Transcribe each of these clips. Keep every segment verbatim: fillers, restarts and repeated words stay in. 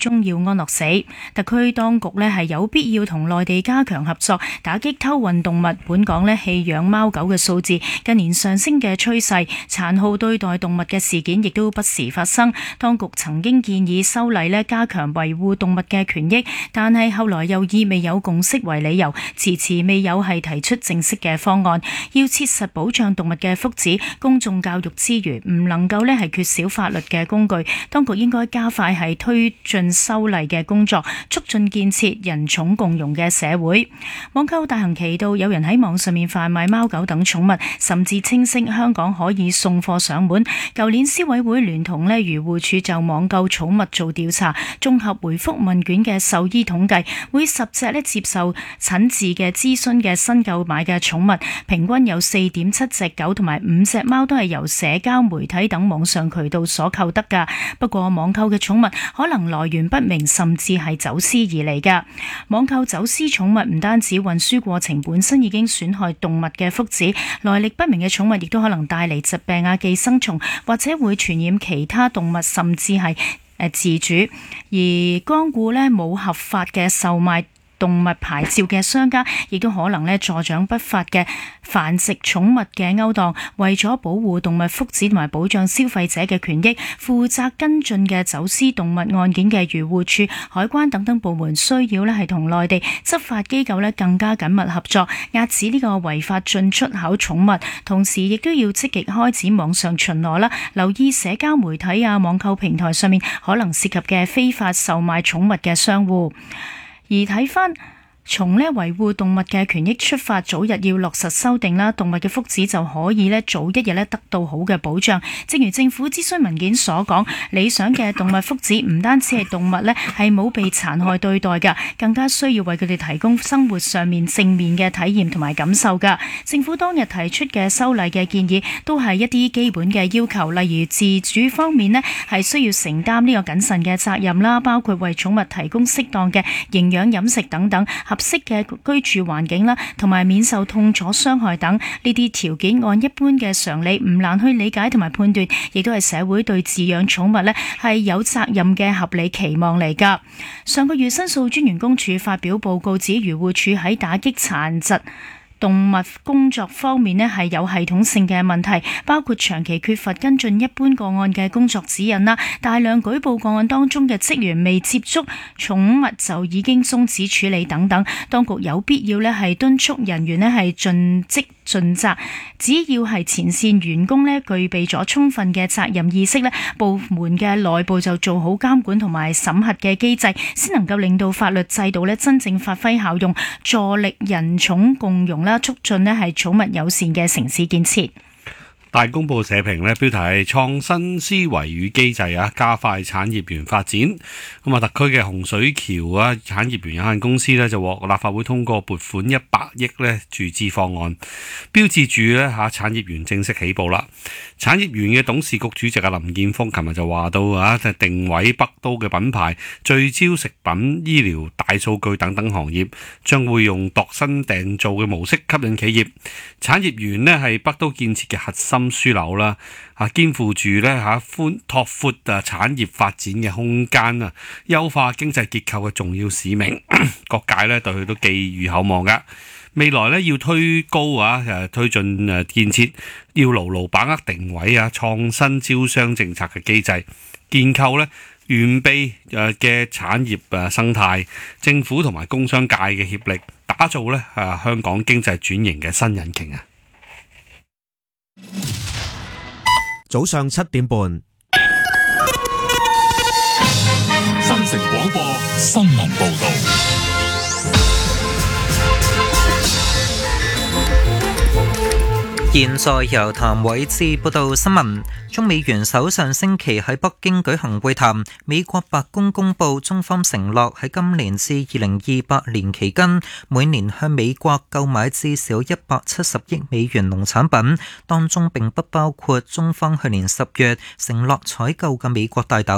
大公報社評呢標題係創新思維與機制啊，加快產業園發展。咁啊，特區嘅洪水橋啊產業園有限公司呢就獲立法會通過撥款一百億呢注資方案，標誌住呢嚇產業園正式起步啦。產業園嘅董事局主席啊林健鋒琴日就話到啊，就定位北都嘅品牌，聚焦食品、醫療、大數據等等行業，將會用度身訂造嘅模式吸引企業。產業園呢係北都建設嘅核心樞紐啦，啊，肩負住咧嚇寬拓闊啊產業發展嘅空間啊，優化經濟結構嘅重要使命，各界咧對佢都寄予厚望噶。未來咧要推高啊誒推進誒建設，要牢牢把握定位啊創新招商政策嘅機制，建構咧完備誒嘅產業誒生態，政府同埋工商界嘅協力，打造咧啊香港經濟轉型嘅新引擎啊！ 早上七點半， 新城廣播新聞報道。 現在由譚偉智報道新聞。中美元首上星期喺北京舉行會談，美國白宮公佈中方承諾喺今年至二零二八年期間，每年向美國購買至少一百七十億美元農產品，當中並不包括中方去年十月承諾採購嘅美國大豆。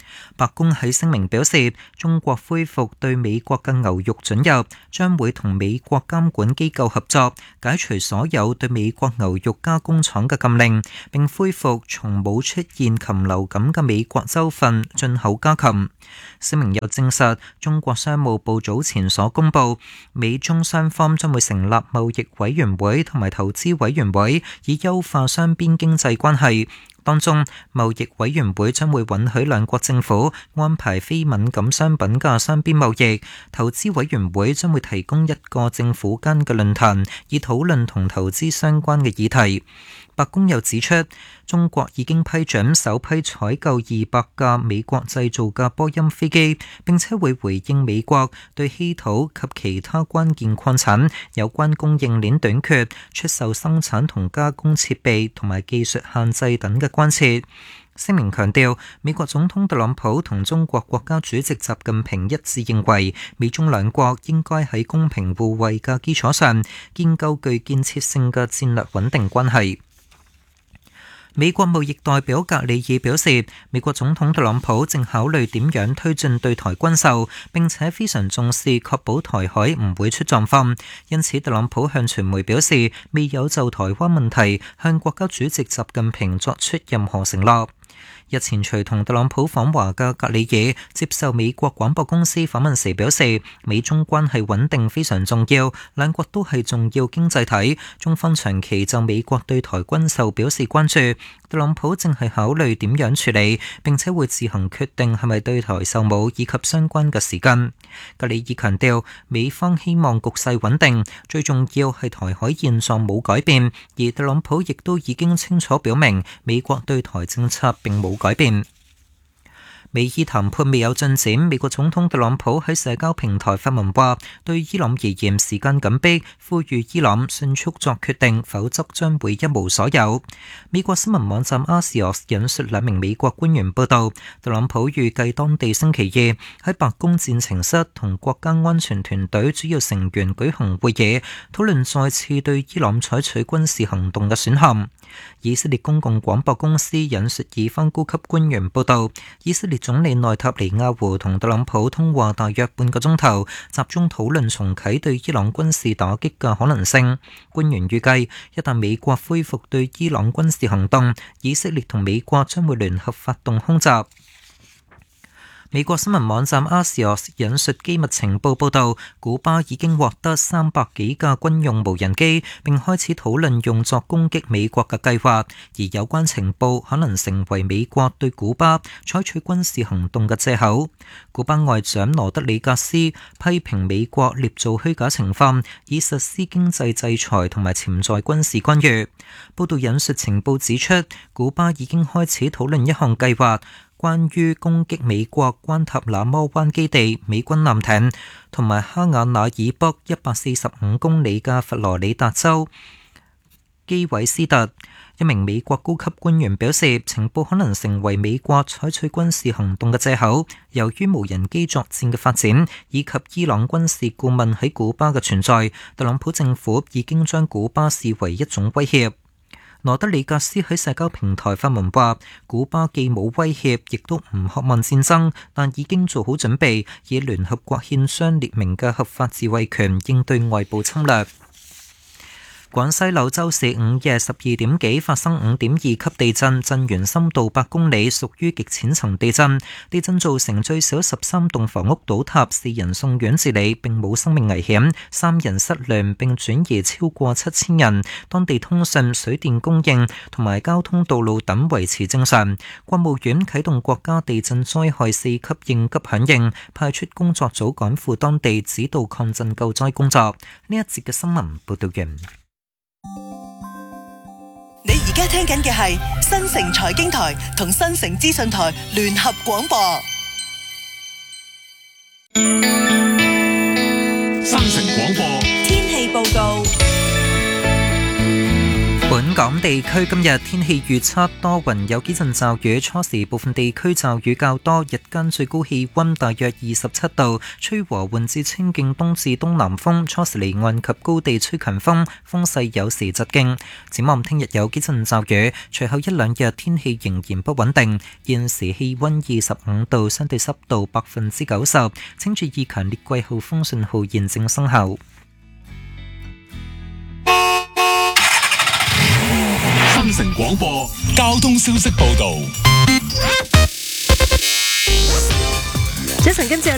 白宮喺聲明表示，中國恢復對美國嘅牛肉准入，將會同美國監管機構合作，解除所有對美國牛肉加工廠嘅禁令，並恢復從冇出現禽流感嘅美國州份進口家禽。聲明又證實，中國商務部早前所公佈，美中雙方將會成立貿易委員會同埋投資委員會，以優化雙邊經濟關係。當中，貿易委員會將會允許兩國政府安排非敏感商品嘅雙邊貿易，投資委員會將會提供一個政府間嘅論壇，以討論同投資相關嘅議題。白宮又指出，中國已經批准首批採購二百架美國製造嘅波音飛機，並且會回應美國對稀土及其他關鍵礦產有關供應鏈短缺、出售生產同加工設備同埋技術限制等嘅關切。聲明強調，美國總統特朗普同中國國家主席習近平一致認為，美中兩國應該喺公平互惠嘅基礎上，建構具建設性嘅戰略穩定關係。美國貿易代表格里爾表示，美國總統特朗普正考慮點樣推進對台軍售，並且非常重視確保台海唔會出狀況。因此，特朗普向傳媒表示，未有就台灣問題向國家主席習近平作出任何承諾。日前隨同特朗普訪華嘅格里爾接受美國廣播公司訪問時表示，美中關係穩定非常重要，兩國都係重要經濟體，中方長期就美國對台軍售表示關注，特朗普正係考慮點樣處理，並且會自行決定係咪對台售武以及相關嘅時間。格里爾強調，美方希望局勢穩定，最重要係台海現狀冇改變，而特朗普亦都已經清楚表明，美國對台政策並冇改變。美伊談判未有進展，美國總統特朗普喺社交平台發文話，對伊朗而言時間緊迫，呼籲伊朗迅速作決定，否則將會一無所有。美國新聞網站 Axios 引述兩名美國官員報道，特朗普預計當地星期二喺白宮戰情室同國家安全團隊主要成員舉行會議，討論再次對伊朗採取軍事行動嘅選項。以色列公共廣播公司引述以方高級官員報道，以色列總理內塔尼亞胡同特朗普通話大約半個鐘頭，集中討論重啟對伊朗軍事打擊嘅可能性。官員預計，一旦美國恢復對伊朗軍事行動，以色列同美國將會聯合發動空襲。美國新聞網站 Axios 引述機密情報報道，古巴已經獲得三百幾架軍用無人機，並開始討論用作攻擊美國嘅計劃，而有關情報可能成為美國對古巴採取軍事行動嘅藉口。古巴外長羅德里格斯批評美國捏造虛假情況，以實施經濟制裁同埋潛在軍事干預。報道引述情報指出，古巴已經開始討論一項計劃，關於攻擊美國關塔那摩灣基地美軍艦艇，同埋哈瓦那以北一百四十五公里嘅佛羅里達州基韋斯特。一名美國高級官員表示，情報可能成為美國採取軍事行動嘅藉口。由於無人機作戰嘅發展，以及伊朗軍事顧問喺古巴嘅存在，特朗普政府已經將古巴視為一種威脅。羅德里格斯喺社交平台發文話，古巴既冇威脅，亦都唔渴望戰爭，但已經做好準備，以聯合國憲章列明嘅合法自衛權應對外部侵略。廣西柳州市午夜十二點幾發生五點二級地震，震源深度八公里，屬於極淺層地震。地震造成最少十三棟房屋倒塌，四人送院治理，並冇生命危險。三人失聯並轉移超過七千人。當地通訊、水電供應同埋交通道路等維持正常。國務院啟動國家地震災害四級應急響應，派出工作組趕赴當地指導抗震救災工作。呢一節嘅新聞報道完。 你而家聽緊嘅係新城財經台同新城資訊台聯合廣播。 新城廣播天氣報告。 本港地區今日天氣預測多雲，有幾陣驟雨，初時部分地區驟雨較多，日間最高氣溫大約二十七度，吹和緩至清勁東至東南風，初時離岸及高地吹強風，風勢有時疾勁。展望聽日有幾陣驟雨，隨後一兩日天氣仍然不穩定。現時氣溫二十五度，相對濕度百分之九十，請注意強烈季候風信號現正生效。 新城廣播交通消息報道。 早晨，今朝